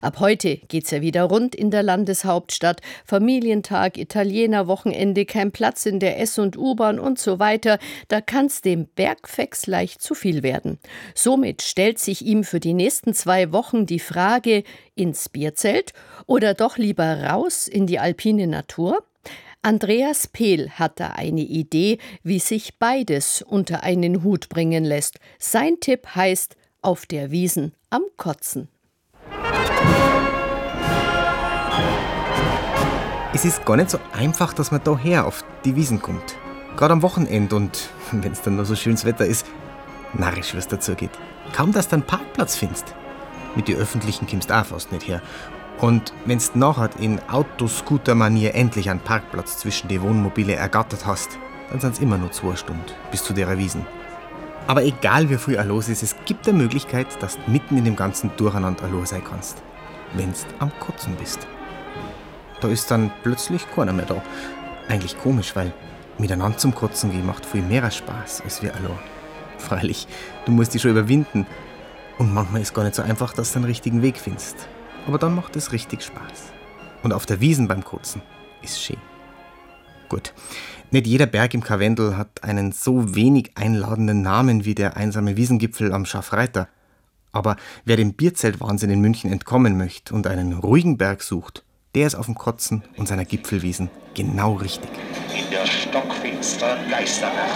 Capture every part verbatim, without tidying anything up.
Ab heute geht's ja wieder rund in der Landeshauptstadt. Familientag, Italiener-Wochenende, kein Platz in der S- und U-Bahn und so weiter. Da kann's dem Bergfex leicht zu viel werden. Somit stellt sich ihm für die nächsten zwei Wochen die Frage, ins Bierzelt oder doch lieber raus in die alpine Natur? Andreas Pehl hat da eine Idee, wie sich beides unter einen Hut bringen lässt. Sein Tipp heißt: auf der Wiesn am Kotzen. Es ist gar nicht so einfach, dass man daher auf die Wiesn kommt. Gerade am Wochenende und wenn es dann noch so schönes Wetter ist, narrisch, was dazu geht. Kaum, dass du einen Parkplatz findest. Mit den Öffentlichen kommst du auch fast nicht her. Und wenn du nachher in Autoscooter-Manier endlich einen Parkplatz zwischen die Wohnmobile ergattert hast, dann sind es immer nur zwei Stunden bis zu der Wiesn. Aber egal wie viel los ist, es gibt eine Möglichkeit, dass du mitten in dem ganzen Durcheinander allein sein kannst. Wenn du am Kotzen bist. Da ist dann plötzlich keiner mehr da. Eigentlich komisch, weil miteinander zum Kotzen gehen macht viel mehr Spaß als wir allein. Freilich, du musst dich schon überwinden. Und manchmal ist es gar nicht so einfach, dass du den richtigen Weg findest. Aber dann macht es richtig Spaß. Und auf der Wiesn beim Kotzen ist schön. Gut, nicht jeder Berg im Karwendel hat einen so wenig einladenden Namen wie der einsame Wiesngipfel am Scharfreiter. Aber wer dem Bierzeltwahnsinn in München entkommen möchte und einen ruhigen Berg sucht, der ist auf dem Kotzen und seiner Gipfelwiesn genau richtig. In der stockfinsteren Geisternacht.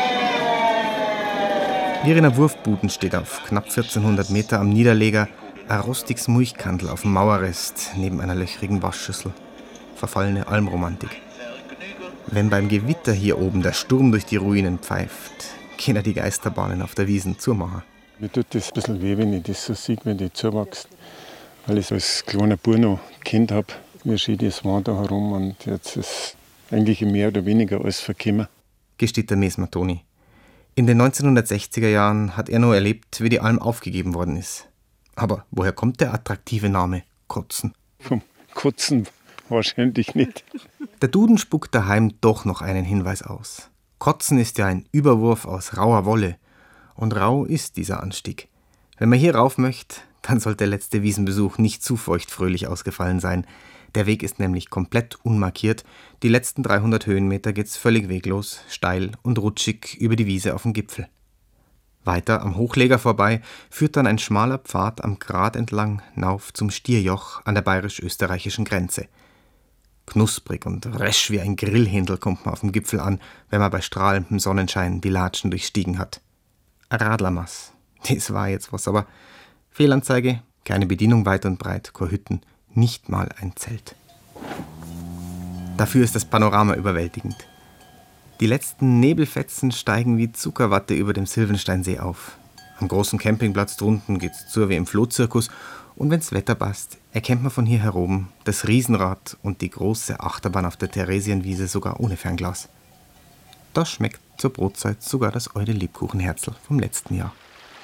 Irina Wurfbuden steht auf knapp vierzehnhundert Meter am Niederleger ein rostiges Mulchkandel auf dem Mauerrest neben einer löchrigen Waschschüssel. Verfallene Almromantik. Wenn beim Gewitter hier oben der Sturm durch die Ruinen pfeift, können die Geisterbahnen auf der Wiesn zumachen. Mir tut das ein bisschen weh, wenn ich das so sehe, wenn die zuwachsen. Weil ich als kleiner Bub noch Kind habe, wie schön das war da herum und jetzt ist eigentlich mehr oder weniger alles verkommen. Gesteht der Mesmer Toni. In den neunzehnhundertsechziger Jahren hat er noch erlebt, wie die Alm aufgegeben worden ist. Aber woher kommt der attraktive Name Kotzen? Vom Kotzen wahrscheinlich nicht. Der Duden spuckt daheim doch noch einen Hinweis aus. Kotzen ist ja ein Überwurf aus rauer Wolle. Und rau ist dieser Anstieg. Wenn man hier rauf möchte, dann sollte der letzte Wiesenbesuch nicht zu feuchtfröhlich ausgefallen sein. Der Weg ist nämlich komplett unmarkiert. Die letzten dreihundert Höhenmeter geht's völlig weglos, steil und rutschig über die Wiese auf den Gipfel. Weiter am Hochleger vorbei führt dann ein schmaler Pfad am Grat entlang nauf zum Stierjoch an der bayerisch-österreichischen Grenze. Knusprig und resch wie ein Grillhändel kommt man auf dem Gipfel an, wenn man bei strahlendem Sonnenschein die Latschen durchstiegen hat. Ein Radlermaß, das war jetzt was, aber Fehlanzeige, keine Bedienung weit und breit, keine Hütten, nicht mal ein Zelt. Dafür ist das Panorama überwältigend. Die letzten Nebelfetzen steigen wie Zuckerwatte über dem Silvensteinsee auf. Am großen Campingplatz drunten geht's zu wie im Flohzirkus und wenn's Wetter passt, erkennt man von hier heroben das Riesenrad und die große Achterbahn auf der Theresienwiese sogar ohne Fernglas. Das schmeckt zur Brotzeit sogar das eure Lebkuchenherzl vom letzten Jahr.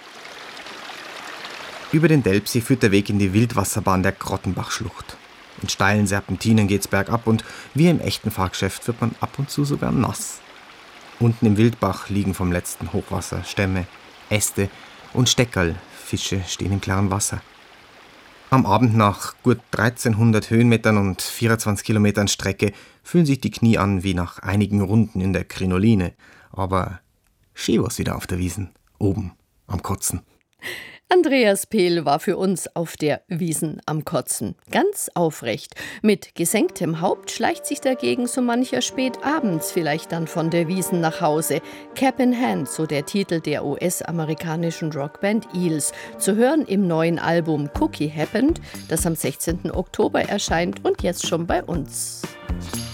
Über den Delpsee führt der Weg in die Wildwasserbahn der Grottenbachschlucht. In steilen Serpentinen geht's bergab und wie im echten Fahrgeschäft wird man ab und zu sogar nass. Unten im Wildbach liegen vom letzten Hochwasser Stämme, Äste und Steckerl. Fische stehen im klaren Wasser. Am Abend nach gut dreizehnhundert Höhenmetern und vierundzwanzig Kilometern Strecke fühlen sich die Knie an wie nach einigen Runden in der Krinoline. Aber schön war's wieder auf der Wiesn, oben am Kotzen. Andreas Pehl war für uns auf der Wiesn am Kotzen. Ganz aufrecht. Mit gesenktem Haupt schleicht sich dagegen so mancher spät abends vielleicht dann von der Wiesn nach Hause. Cap in Hand, so der Titel der U S-amerikanischen Rockband Eels. Zu hören im neuen Album Cookie Happened, das am sechzehnten Oktober erscheint und jetzt schon bei uns.